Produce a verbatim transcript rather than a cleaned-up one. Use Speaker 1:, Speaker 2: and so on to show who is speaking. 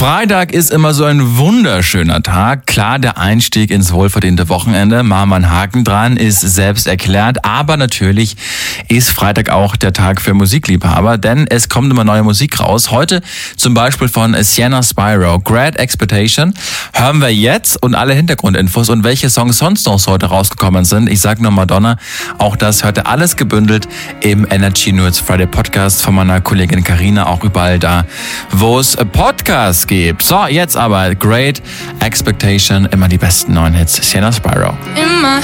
Speaker 1: Freitag ist immer so ein wunderschöner Tag. Klar, der Einstieg ins wohlverdiente Wochenende. Machen wir einen Haken dran, ist selbst erklärt. Aber natürlich ist Freitag auch der Tag für Musikliebhaber, denn es kommt immer neue Musik raus. Heute zum Beispiel von Sienna Spyro, Great Expectation. Hören wir jetzt und alle Hintergrundinfos und welche Songs sonst noch heute rausgekommen sind. Ich sag nur Madonna. Auch das hört ihr alles gebündelt im Energy Nerds Friday Podcast von meiner Kollegin Carina. Auch überall da, wo es Podcasts gibt. So, jetzt aber Great Expectation, immer die besten neuen Hits. Sienna Spyro.
Speaker 2: Immer